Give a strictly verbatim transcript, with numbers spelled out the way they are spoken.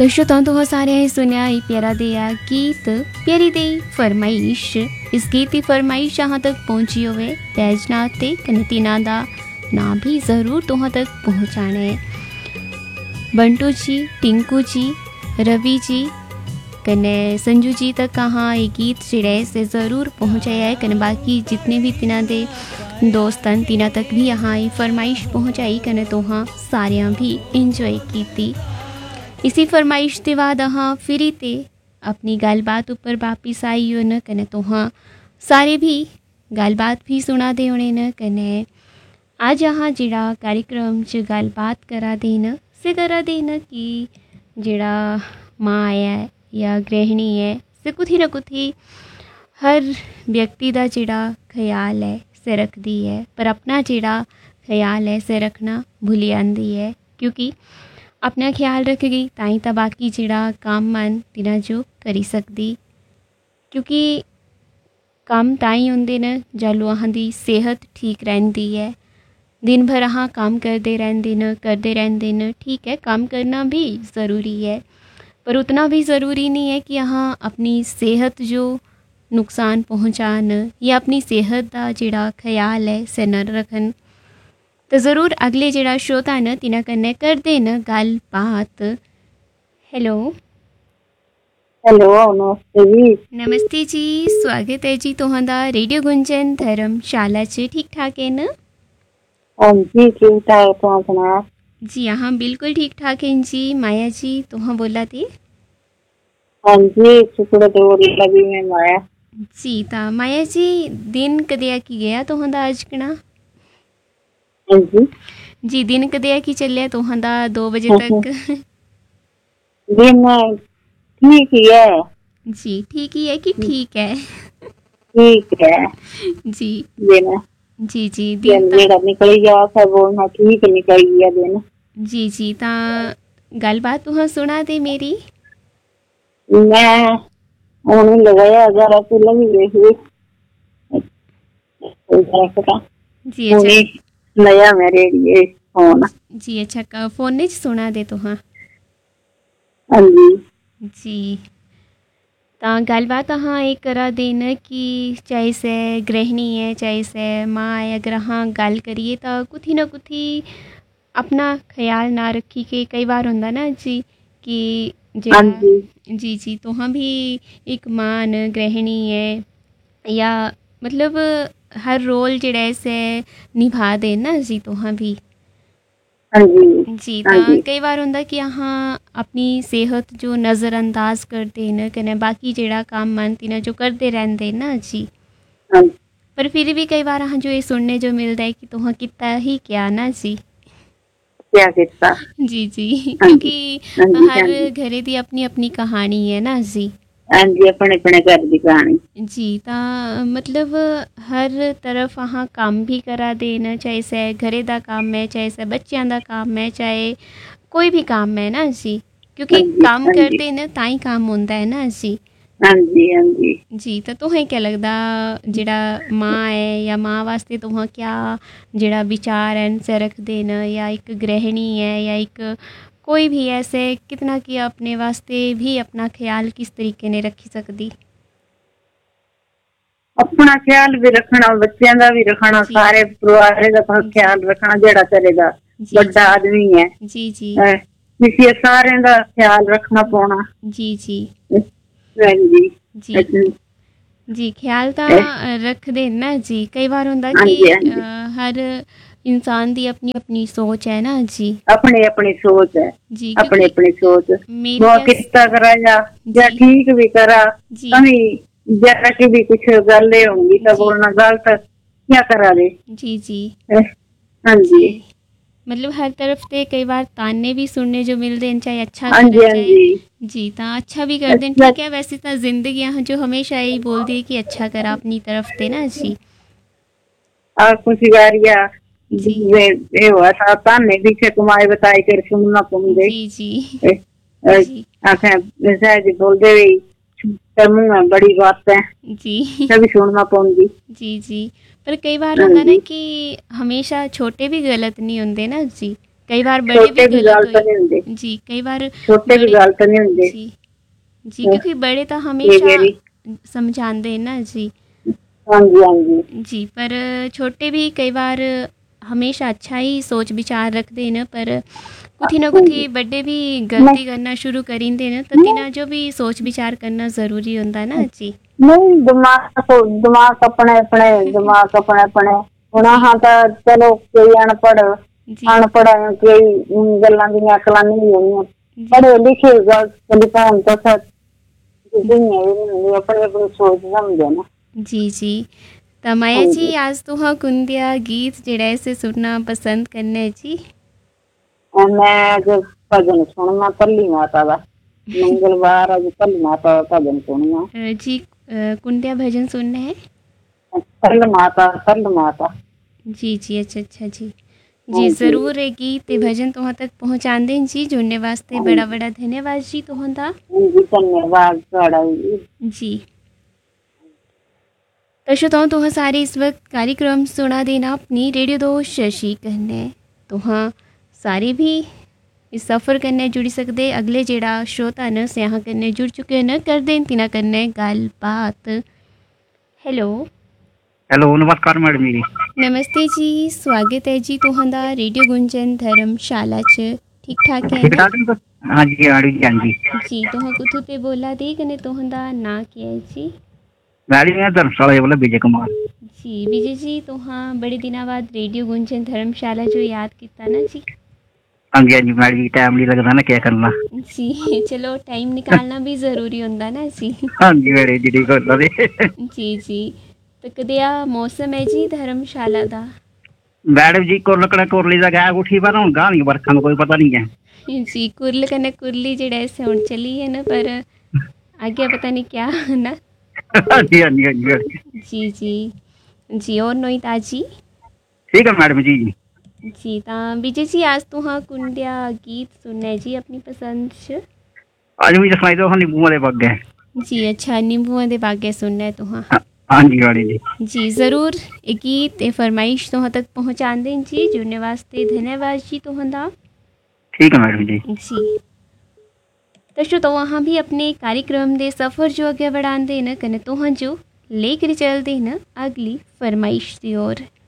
तो श्रोताओं तो सारे सुनिया ही प्यारा दिया गीत प्यारी दी फरमाइश। इस गीत की फरमाइश जहाँ तक पहुँची होवे बैजनाथ ते कने तीना दा ना भी ज़रूर तुहां तक पहुँचाना है। बंटू जी, टिंकू जी, रवि जी कने संजू जी तक कहाँ ये गीत जिहड़े से ज़रूर पहुँचाया है। कने बाकी जितने भी तिना दे दोस्तन तिना तक भी यहाँ ये फरमाइश पहुँचाई कने तुहां सारियां भी इंजॉय कीती। इसी फरमाइश के बाद अहाँ फिर ते अपनी गलबात ऊपर वापिस आई हो न कने तुहां सारे भी गलबात भी सुना दे होने न कने आज अहाँ जिहड़ा कार्यक्रम च गलबात करा दे न से करा दे न कि जिहड़ा माँ है या गृहिणी है से कुछ ना कुछ हर व्यक्ति का जिहड़ा ख्याल है से रखती है, पर अपना जिहड़ा ख्याल है से रखना भुल जाती है। क्योंकि अपना ख्याल रखेगी ताई तो बाकी जिहड़ा काम मन तिना जो करी सकती। क्योंकि काम ताई होंदे न जालू अहां दी सेहत ठीक रहती है। दिन भर अहाँ काम करते रहंदे न करते रहंदे न ठीक है, काम करना भी ज़रूरी है, पर उतना भी ज़रूरी नहीं है कि अहाँ अपनी सेहत जो नुकसान पहुँचान या अपनी सेहत का जिहड़ा ख्याल है से न रखन। तो ज़रूर अगले जिहड़ा श्रोता न तिना कन्नै करदे न गल बात। हेलो हेलो नमस्ते जी। नमस्ते जी, स्वागत है जी तुहां दा रेडियो गुंजन धर्मशाला च। ठीक ठाक है न? हाँ जी ठीक ठाक, तुम सुना? जी हाँ बिल्कुल ठीक ठाक है जी। माया जी तुहां बोला थे? हाँ जी शुक्र तो लगी मैं माया जी। ता माया जी दिन कदिया की गया तुहां दा आज कना? हाँ जी जी दिन कदिया की चलिया तुहां दा दो बजे तक? दिन ठीक ही है। जी ठीक ही है कि ठीक है? ठीक है जी दिन जी जी दिन जेड़ा निकल गया था बोलना ठीक निकल गया दिन। जी जी ता गलबात तुहां सुना दे मेरी। मैं उन्हें लगाया जरा तो लगी रही जी अच्छा नया मेरे लिए फोन। जी अच्छा का फोन ने सुना दे तुहां। हाँ जी जी ता गलबात अहाँ एक करा देना कि चाहे से गृहिणी है चाहे से माँ है, अगर अहाँ गल करिए तो कुछ ना कुछ अपना ख्याल ना रखी के कई बार होंदा ना जी कि हाँ जेड़ा जी जी जी तुहां भी एक मां न गृहिणी है या मतलब हर रोल जेड़ा है से निभा दे ना जी तुहां भी। हाँ जी जी हाँ ता जी कई बार होंदा कि अहाँ अपनी सेहत जो नज़रअंदाज करते न कने बाकी जेड़ा काम मन तिना जो करते रहंदे ना जी, हाँ पर फिर भी कई बार अहाँ जो ये सुनने जो मिलता है कि तुहां कितना ही क्या ना जी। क्या कितना। जी जी हाँ जी क्योंकि हाँ जी हर हाँ जी घरे दी अपनी अपनी कहानी है ना जी। हाँ जी अपने अपने घर की कहानी। जी ता मतलब हर तरफ अहाँ काम भी करा देना, चाहे से घरे दा काम है चाहे से बच्चों दा काम है चाहे कोई भी काम है ना जी। हाँ क्योंकि जी काम हाँ जी करते न ताई काम होंदा है ना जी। हाँ जी हाँ जी जी तो तुहें क्या लगदा जेड़ा माँ है या माँ वास्ते तुहां क्या जेड़ा विचार है से रख देना, या एक गृहिणी है या एक कोई भी ऐसे कितना कि अपने वास्ते भी अपना ख्याल किस तरीके ने रखी सकती? अपना ख्याल भी रखना, बच्चों का भी रखना, जी सारे परिवार का जी ख्याल रखना जेड़ा करेगा जी बड़ा जी आदमी है। जी जी अ, किसी सारे का ख्याल रखना पौना। जी जी हाँ जी जी अच्छा, जी ख्याल तो ए, रख दे ना जी। कई बार होंदा हाँ कि जी हाँ अ, जी हर इंसान दी अपनी अपनी सोच है ना जी। अपनी अपनी सोच है। जी अपनी क्योंकि अपनी सोच मेरी वो क्या कितना करा या या जी ठीक भी करा जी कभी जरा की भी कुछ गल होंगी तो जी बोलना गलत क्या करा दे। जी जी ए, हाँ जी जी मतलब हर तरफ से कई बार ताने भी सुनने जो मिलते हैं, चाहे अच्छा हाँ जी करन हाँ चाहे जी जी ता अच्छा भी कर दें अच्छा ठीक है। वैसे तो जिंदगी यहाँ जो हमेशा यही बोलती है कि अच्छा करा अपनी तरफ से ना जी। और कुछ गारिया जी वे ये हुआ था ताने पीछे कमाए बताई कर सुनना पड़े। जी जी जी आखे शायद बोल दे मुंह में बड़ी बात है जी तभी सुनना पड़ेगी। जी जी पर कई बार हाँ होंदा ना जी कि हमेशा छोटे भी गलत नहीं होंदे ना जी। कई बार बड़े भी छोटे भी गलत गलत नहीं होए होंगे, जी कई बार छोटे भी बड़े गलत नहीं होंगे। जी जी क्योंकि बड़े तो ये हमेशा मेरी, समझाते हैं ना जी हाँ जी हाँ जी। जी पर छोटे भी कई बार हमेशा अच्छा ही सोच विचार रखते हैं ना पर कुछ ना कुछ बड़े भी गलती करना शुरू करेंगे ना तो तिना जो भी सोच विचार करना ज़रूरी होता ना जी नहीं, दिमाग तो दिमाग अपने अपने दिमाग अपने अपने हुणा हाँ तो चलो कोई अनपढ़ जी अनपढ़ कोई गल्लां दी अकलां नहीं होंदियां, पढ़े लिखे गल लिखान तो सब अपनी अपनी सोच समझे ना। जी जी तो माया जी आज तो हाँ कुंदिया गीत जेड़ा से सुनना पसंद करने जी मैं जो भजन सुनना पल्ली माता का, मंगलवार अज पल्ली माता का भजन सुनना। अ, जी अ, कुंदिया भजन सुनना है पल्ल माता पल्ल माता। जी जी अच्छा अच्छा जी हाँ जी जी ज़रूर है गीत ते भजन तुहां तक पहुँचा दें जी जुड़ने वास्ते हाँ बड़ा बड़ा धन्यवाद जी तुहां दा जी, धन्यवाद थोड़ा जी। जी तो श्रोताओं तुहां सारे इस वक्त कार्यक्रम सुना देना अपनी रेडियो दोस्त शशि कन्ने तुहां सारे भी इस सफ़र कन्नै जुड़ी सकदे अगले जेड़ा श्रोता न स्याह कन्नै जुड़ चुके न कर देन तिना कन्नै गल्लबात हेलो हेलो नमस्कार मैडम जी। नमस्ते जी स्वागत है जी तुहां दा रेडियो गुंजन धर्मशाला च ठीक ठाक है ठीक ना ठाक हैं? हाँ जी हाँ जी हाँ जी। जी तुहां कुत्थों ते बोला दे कन्नै तुहां दा नाम क्या है जी मैडम मैं धर्मशाला बोला विजय कुमार। जी विजय जी तुहां बड़े दिनों बाद रेडियो गुंजन धर्मशाला जो याद किया ना जी हाँ जी हाँ जी मैडम जी टाइम नहीं लगता ना क्या करना। जी चलो टाइम निकालना भी ज़रूरी होता ना जी हाँ जी मैडम जी ठीक होता दे। जी जी तो कदिया मौसम है जी धर्मशाला दा मैडम जी कोल कड़ा कोरली दा गैप उठी पर हुन गां नहीं बरखा में कोई पता नहीं है। जी कुरल कन्नै कुरली जेड़ा ऐसे हुन चली है ना पर आगे पता नहीं क्या ना हाँ जी हाँ जी हाँ जी हाँ जी। जी जी जी और नोई ताजी ठीक है मैडम जी जी। जी ता विजय जी आज तुहां कुंडिया गीत सुनने जी अपनी पसंद च आज मुझे सुनाई दो नींबू वाले बग गए। जी अच्छा नींबुआं दे बागे सुनना है तुहां हाँ जी मैडम जी। जी ज़रूर एक गीत ए फरमाइश तुहां तक पहुँचा दें जी जुड़ने वास्ते धन्यवाद जी तुहां दा ठीक है मैडम जी। जी तो श्रोताओ वहाँ भी अपने कार्यक्रम दे सफ़र जो अगे बढ़ाते न कने तुहां जो लेकर चलते न अगली फरमाइश की ओर।